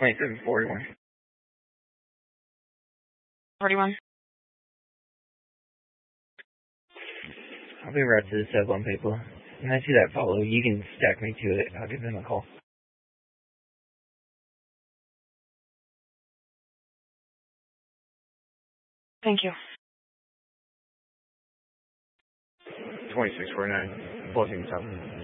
2741. 41. I'll be right to the cell phone, people. When I see that follow, you can stack me to it. I'll give them a call. Thank you. 2649. Blessings,